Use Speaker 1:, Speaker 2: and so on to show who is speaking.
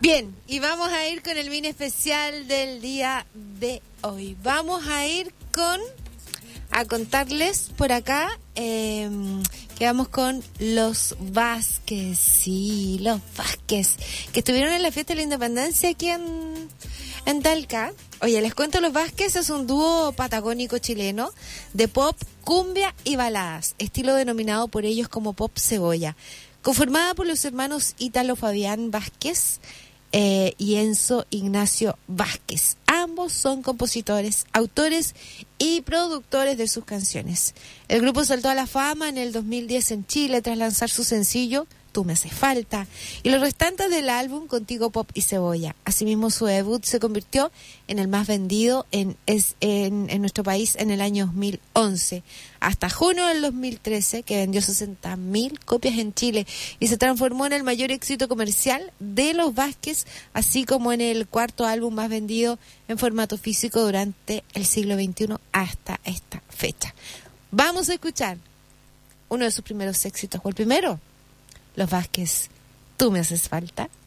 Speaker 1: Bien, y vamos a ir con el mini especial del día de hoy. Vamos a ir a contarles por acá que vamos con los Vázquez. Sí, los Vázquez, que estuvieron en la fiesta de la Independencia aquí en Talca. Oye, les cuento, los Vázquez es un dúo patagónico chileno de pop, cumbia y baladas, estilo denominado por ellos como pop cebolla, conformada por los hermanos Ítalo Fabián Vázquez y Enzo Ignacio Vázquez. Ambos son compositores, autores y productores de sus canciones. El grupo saltó a la fama en el 2010 en Chile tras lanzar su sencillo Tú me haces falta y los restantes del álbum Contigo Pop y Cebolla. Asimismo, su debut se convirtió en el más vendido en nuestro país en el año 2011, hasta junio del 2013, que vendió 60.000 copias en Chile y se transformó en el mayor éxito comercial de los Vázquez, así como en el cuarto álbum más vendido en formato físico durante el siglo XXI hasta esta fecha. Vamos a escuchar uno de sus primeros éxitos, o el primero, los Vázquez, Tú me haces falta.